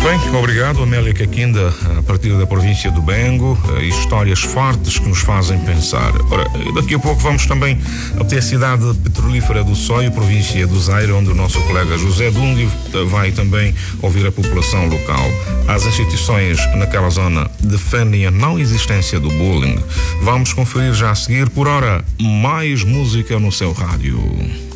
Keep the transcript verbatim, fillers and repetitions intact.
Bem, obrigado, Amélia Caquinda, a partir da província do Bengo, histórias fortes que nos fazem pensar. Ora, daqui a pouco vamos também até a cidade petrolífera do Soio, província do Zaire, onde o nosso colega José Dúndio vai também ouvir a população local. As instituições naquela zona defendem a não existência do bullying. Vamos conferir já a seguir. Por hora, mais música no seu rádio.